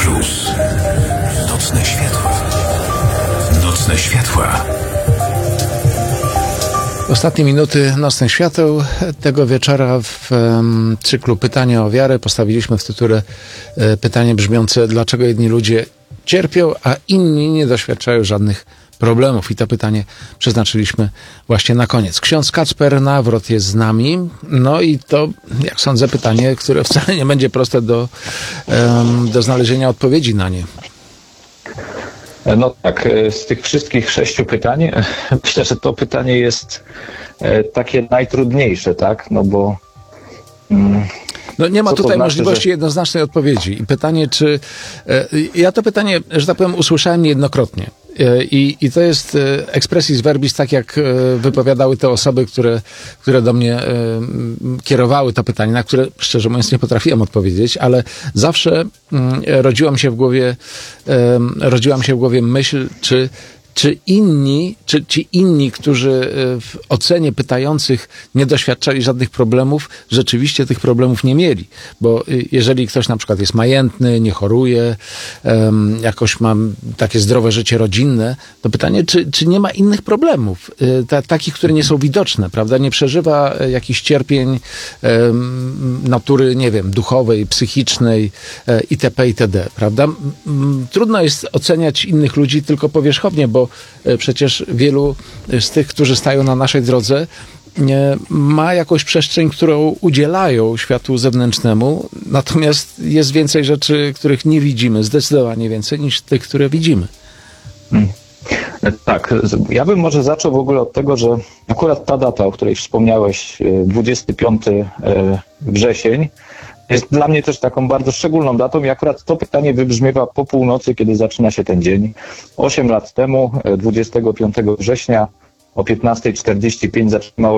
Plus. Nocne światła. Nocne światła. Ostatnie minuty Nocnych Świateł tego wieczora w cyklu Pytania o wiarę postawiliśmy w tytule pytanie brzmiące: dlaczego jedni ludzie cierpią, a inni nie doświadczają żadnych problemów? I to pytanie przeznaczyliśmy właśnie na koniec. Ksiądz Kacper Nawrot jest z nami. No i to, jak sądzę, pytanie, które wcale nie będzie proste do znalezienia odpowiedzi na nie. No tak, z tych wszystkich 6 pytań myślę, że to pytanie jest takie najtrudniejsze, tak? No bo... No nie ma tutaj znaczy, możliwości jednoznacznej odpowiedzi. I pytanie, czy... Ja to pytanie, że tak powiem, usłyszałem niejednokrotnie. I to jest expressis verbis, tak jak wypowiadały te osoby, które do mnie kierowały to pytanie, na które, szczerze mówiąc, nie potrafiłem odpowiedzieć, ale zawsze rodziła mi się w głowie myśl, czy ci inni, którzy w ocenie pytających nie doświadczali żadnych problemów, rzeczywiście tych problemów nie mieli. Bo jeżeli ktoś na przykład jest majętny, nie choruje, jakoś ma takie zdrowe życie rodzinne, to pytanie, czy nie ma innych problemów, takich, które nie są widoczne, prawda? Nie przeżywa jakichś cierpień natury, nie wiem, duchowej, psychicznej, itp., itd., prawda? Trudno jest oceniać innych ludzi tylko powierzchownie, bo przecież wielu z tych, którzy stają na naszej drodze, ma jakąś przestrzeń, którą udzielają światu zewnętrznemu, natomiast jest więcej rzeczy, których nie widzimy, zdecydowanie więcej niż tych, które widzimy. Tak, ja bym może zaczął w ogóle od tego, że akurat ta data, o której wspomniałeś, 25 wrzesień, jest dla mnie też taką bardzo szczególną datą i akurat to pytanie wybrzmiewa po północy, kiedy zaczyna się ten dzień. 8 lat temu, 25 września o 15:45 zatrzymało